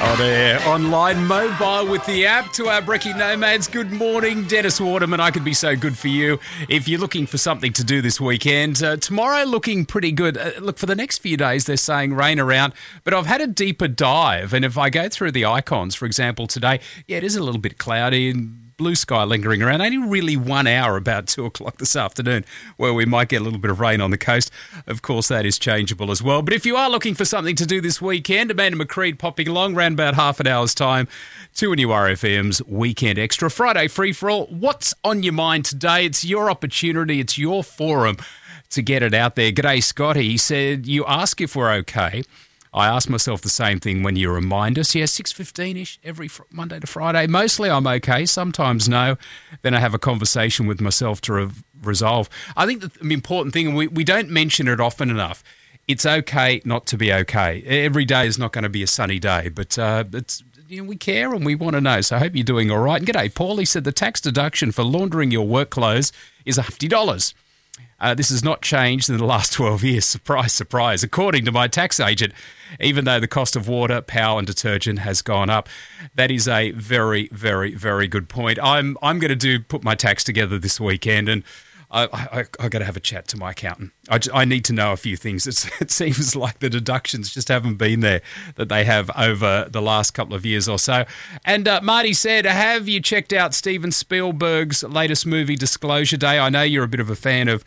out there, online, mobile, with the app. To our Brekkie Nomads, good morning. Dennis Waterman, I could be so good for you if you're looking for something to do this weekend. Tomorrow looking pretty good. Look, for the next few days, they're saying rain around, but I've had a deeper dive, and if I go through the icons, for example, today, it is a little bit cloudy and blue sky lingering around. Only really 1 hour, about 2 o'clock this afternoon, where we might get a little bit of rain on the coast. Of course, that is changeable as well. But if you are looking for something to do this weekend, Amanda McCreed popping along around about half an hour's time to a new RFM's Weekend Extra. Friday free-for-all. What's on your mind today? It's your opportunity. It's your forum to get it out there. G'day, Scotty. He said, you ask if we're okay. I ask myself the same thing when you remind us. Yeah, 6:15-ish every Monday to Friday. Mostly I'm okay, sometimes no. Then I have a conversation with myself to resolve. I think the important thing, and we don't mention it often enough, it's okay not to be okay. Every day is not going to be a sunny day, but it's, we care and we want to know. So I hope you're doing all right. And g'day, Paul. He said the tax deduction for laundering your work clothes is $50. This has not changed in the last 12 years. Surprise, surprise. According to my tax agent, even though the cost of water, power and detergent has gone up. That is a very, very, very good point. I'm going to put my tax together this weekend, and I got to have a chat to my accountant. I need to know a few things. It seems like the deductions just haven't been there that they have over the last couple of years or so. And Marty said, have you checked out Steven Spielberg's latest movie, Disclosure Day? I know you're a bit of a fan of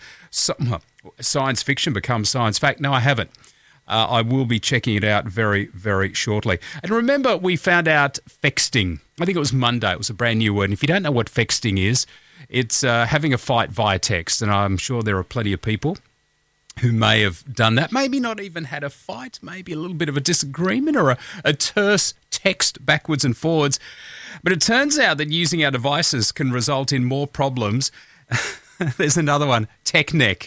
science fiction becomes science fact. No, I haven't. I will be checking it out very, very shortly. And remember, we found out fexting. I think it was Monday. It was a brand new word. And if you don't know what fexting is, it's having a fight via text. And I'm sure there are plenty of people who may have done that. Maybe not even had a fight, maybe a little bit of a disagreement or a terse text backwards and forwards. But it turns out that using our devices can result in more problems. There's another one, tech neck.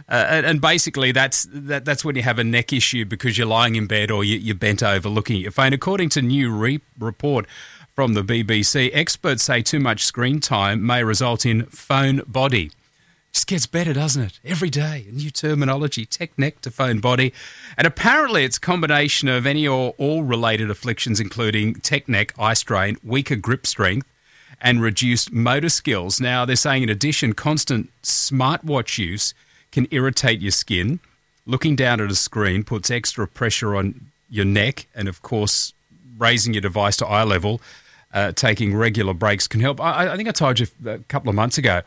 And basically that's when you have a neck issue because you're lying in bed or you're bent over looking at your phone. According to a new report from the BBC, experts say too much screen time may result in phone body. Just gets better, doesn't it? Every day, a new terminology, tech neck to phone body. And apparently it's a combination of any or all related afflictions, including tech neck, eye strain, weaker grip strength, and reduced motor skills. Now, they're saying in addition, constant smartwatch use can irritate your skin. Looking down at a screen puts extra pressure on your neck, and of course, raising your device to eye level, taking regular breaks can help. I think I told you a couple of months ago,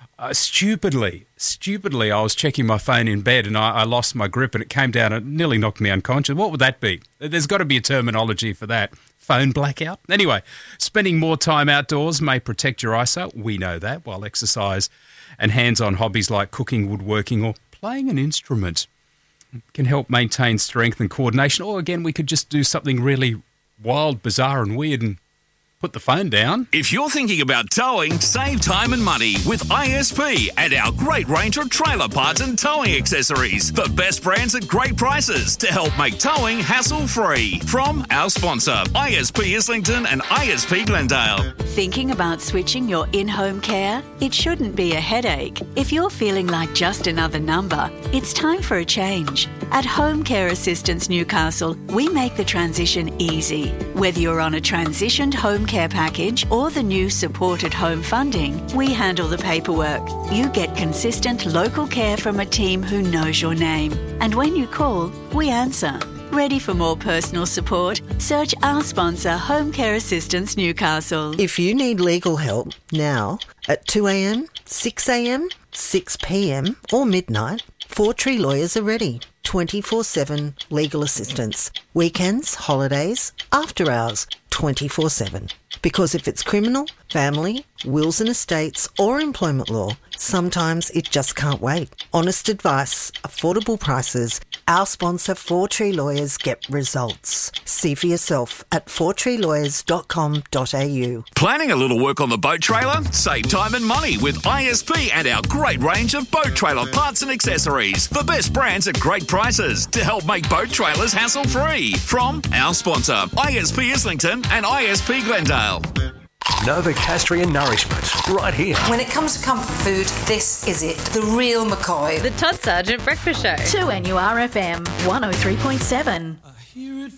stupidly, I was checking my phone in bed and I lost my grip and it came down and nearly knocked me unconscious. What would that be? There's got to be a terminology for that. Phone blackout? Anyway, spending more time outdoors may protect your eyesight. We know that, while exercise and hands-on hobbies like cooking, woodworking or playing an instrument can help maintain strength and coordination. Or again, we could just do something really wild, bizarre and weird and put the phone down. If you're thinking about towing, save time and money with ISP and our great range of trailer parts and towing accessories. The best brands at great prices to help make towing hassle-free. From our sponsor, ISP Islington and ISP Glendale. Thinking about switching your in-home care? It shouldn't be a headache. If you're feeling like just another number, it's time for a change. At Home Care Assistance Newcastle, we make the transition easy. Whether you're on a transitioned home care package or the new supported home funding, we handle the paperwork. You get consistent local care from a team who knows your name. And when you call, we answer. Ready for more personal support? Search our sponsor, Home Care Assistance Newcastle. If you need legal help now at 2 a.m, 6 a.m, 6 p.m or midnight, Four Tree Lawyers are ready. 24/7 legal assistance. Weekends, holidays, after hours, 24/7. Because if it's criminal, family, wills and estates or employment law, sometimes it just can't wait. Honest advice, affordable prices. Our sponsor, Four Tree Lawyers, get results. See for yourself at fourtreelawyers.com.au. Planning a little work on the boat trailer? Save time and money with ISP and our great range of boat trailer parts and accessories. The best brands at great prices to help make boat trailers hassle-free. From our sponsor, ISP Islington and ISP Glendale. Novocastrian nourishment, right here. When it comes to comfort food, this is it. The real McCoy. The Todd Sargent Breakfast Show. 2NURFM 103.7.